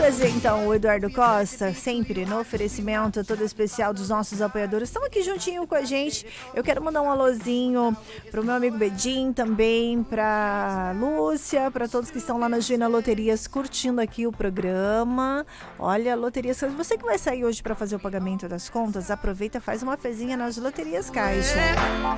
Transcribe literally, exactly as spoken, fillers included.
fazer então o Eduardo Costa, sempre no oferecimento todo especial dos nossos apoiadores. Estão aqui juntinho com a gente. Eu quero mandar um alôzinho pro meu amigo Bedim também, pra Lúcia, para todos que estão lá na Gina Loterias curtindo aqui o programa. Olha, Loterias, você que vai sair hoje para fazer o pagamento das contas, aproveita, faz uma fezinha nas Loterias Caixa.